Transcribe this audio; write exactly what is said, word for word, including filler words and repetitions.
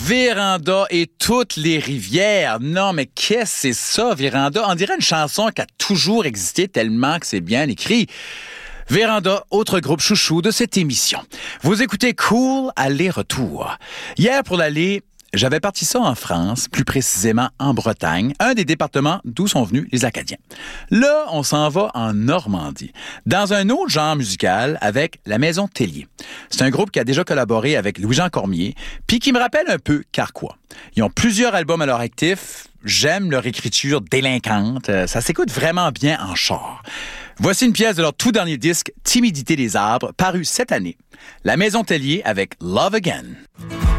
Véranda et toutes les rivières. Non, mais qu'est-ce que c'est ça, Véranda? On dirait une chanson qui a toujours existé tellement que c'est bien écrit. Véranda, autre groupe chouchou de cette émission. Vous écoutez Cool aller-retour. Hier, pour l'aller, j'avais parti ça en France, plus précisément en Bretagne, un des départements d'où sont venus les Acadiens. Là, on s'en va en Normandie, dans un autre genre musical avec la Maison Tellier. C'est un groupe qui a déjà collaboré avec Louis-Jean Cormier, puis qui me rappelle un peu Carquois. Ils ont plusieurs albums à leur actif. J'aime leur écriture délinquante. Ça s'écoute vraiment bien en char. Voici une pièce de leur tout dernier disque, Timidité des arbres, paru cette année. La Maison Tellier avec Love Again.